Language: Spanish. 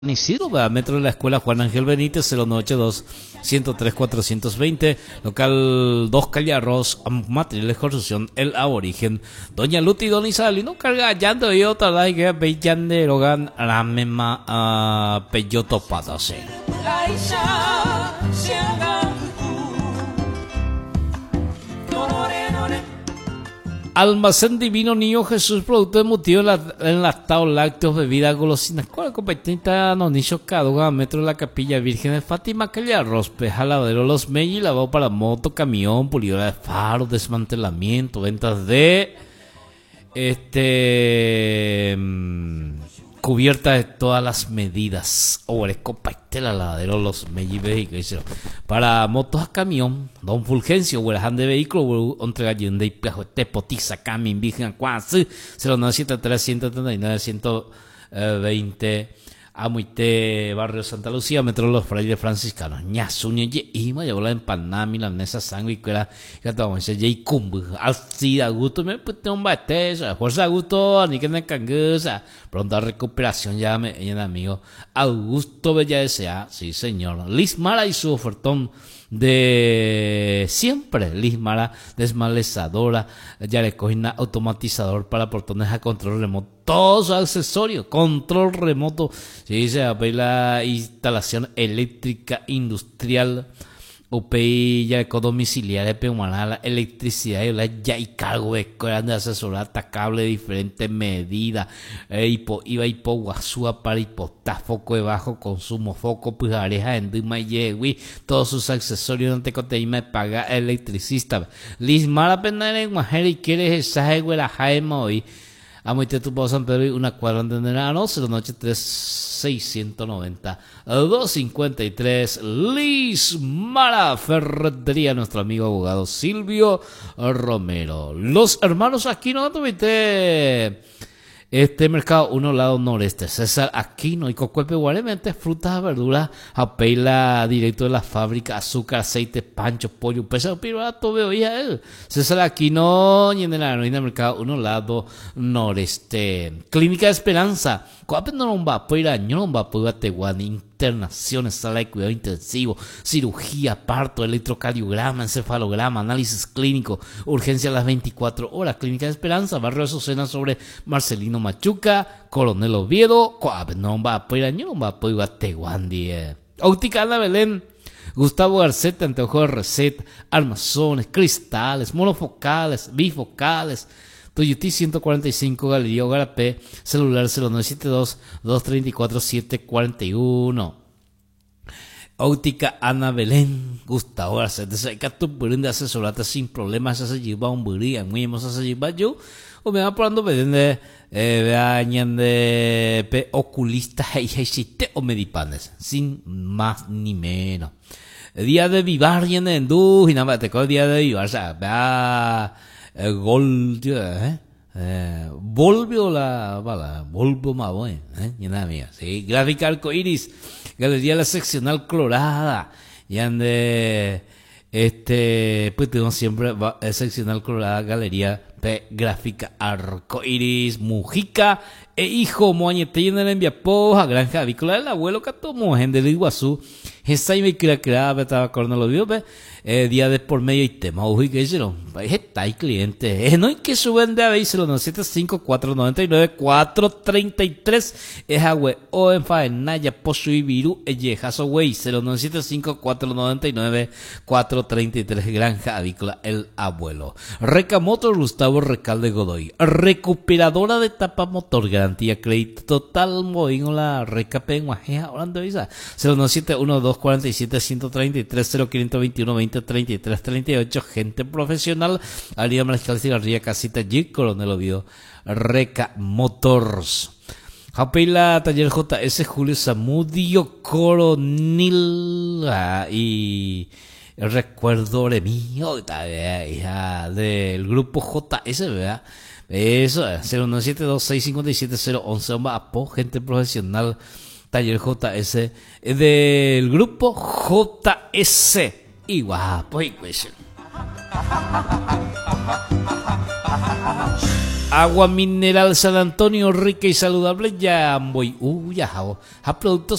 Isidro, metro de la escuela Juan Ángel Benítez, 0982-103-420, local 2 Calle Arroz, material de construcción, El Aborigen. Doña Luti, Don Isalino, carga llanto y otra la que veían de Rogan, la misma peyoto patase. Almacén Divino Niño Jesús, producto embutido enlatado, lácteos, bebidas, golosinas. ¿Cuál competenta no nicho caduga? Metro de la Capilla Virgen de Fátima, Calle Arroz, Jaladero, Los Melli, lavado para moto, camión, pulidora de faros, desmantelamiento, ventas de cubierta de todas las medidas. Oreco, Paitela, lavadero, Los Melli, vehículos. Para motos a camión, Don Fulgencio, Huelaján de vehículo, entrega Yende y Pejo, Tepotiza, Camin, Virgen, Cuasi, 0973 139 120. Amuite, Barrio Santa Lucía, Metro de los Frailes Franciscanos, Ñazuña, Yeima, llegó la empanada milanesa, sangre y cuera, que tomamos ese Yeikumbu, Alcida, Gusto, me pute un bate, fuerza Gusto, ni que me canguesa, pronta recuperación, ya me, amigo, Augusto Bella S.A., sí señor, Liz Mara y su ofertón de siempre, Liz Mara, desmalezadora, ya le cogina automatizador para portones a control remoto, todos sus accesorios, control remoto, si se ve la instalación eléctrica industrial, UPI ya ecodomiciliaria, la electricidad y la ya y cargo de asesorar atacable de diferentes medidas, iba hipoguazúa para hipotá, foco de bajo consumo, foco pujareja en Duma y Yegui, todos sus accesorios no te conteíme paga electricista. Lismara pena en mujer y quieres esa la jaema hoy. Amuite tu voz San Pedro y una cuadra de Nerano, 093 690 253. Liz Mara Ferretería, nuestro amigo abogado Silvio Romero. Los hermanos Aquino, tuviste mercado 1 lado noreste, César Aquino y Cocuepe Guaremente, frutas, verduras, apeila directo de la fábrica, azúcar, aceite, pancho, pollo, pesa, pirato, veo ya él. César Aquino y en el aerolínea mercado 1 lado noreste. Clínica de Esperanza, Coape no va a poder año, no va a poder Tehuán, internaciones, sala de cuidado intensivo, cirugía, parto, electrocardiograma, encefalograma, análisis clínico, urgencia a las 24 horas. Clínica de Esperanza, barrio Azucena sobre Marcelino Machuca, Coronel Oviedo, Coape no va a poder año, no va a poder Tehuán. Óptica Ana Belén, Gustavo Garceta, anteojo de Reset, armazones, cristales, monofocales, bifocales, Toyota 145, Galería Ogarapé, celular 0972-234-741. Óptica Ana Belén, Gustavo Garceta, se que tu pueden de asesorarte sin problemas, se lleva un buría, muy hemos se lleva yo, o me va probando de veañan de oculista y o medipanes, sin más ni menos. Día de vivar y en endú, y nada más te coge día de vivar, o sea, vea volvió la bala, volvió más bueno, y nada mía, sí, gráfica arcoiris, Galería La Seccional Colorada, y ande, pues tenemos siempre Seccional Colorada, Galería P, gráfica arcoiris, Mujica, e hijo, moañete en el enviapoja, granja avícola del abuelo Catomo, en del Iguazú, esa y me crea, estaba con los videos, día de por medio y tema, uy, que hicieron, está ahí cliente, no hay que suben de avíselo, 975-499-433, es agüe, o en faenaya, posu y viru, yejazo, güey, 0975-499-433, granja avícola, el abuelo. Recamotor, Gustavo Recalde Godoy, recuperadora de tapa motor, garantía crédito total, moviendo la recape en Guajea, hablando de esa, 0971-247-137-0521-2033-38, gente profesional, Avenida Mariscal Cigarría, Casita G, Coronel Oviedo, Reca Motors. Japela, Taller JS, Julio Zamudio, Coronel, y recuerdo de mío, hija del grupo JS, ¿verdad? Eso, 0972-657-011, Apo, gente profesional, Taller JS, del grupo JS, y guapo, y pues. Agua mineral San Antonio, rica y saludable. Ya voy. Ya, a productos